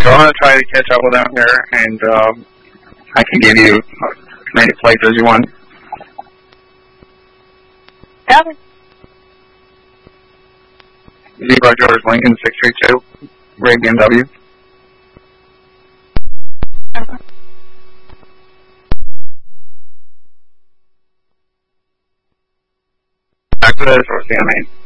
So I'm going to try to catch up with them here, and I can give you as many plates as you want. Got it. 0 George Lincoln 632, Ray BMW. Back to this or CMA.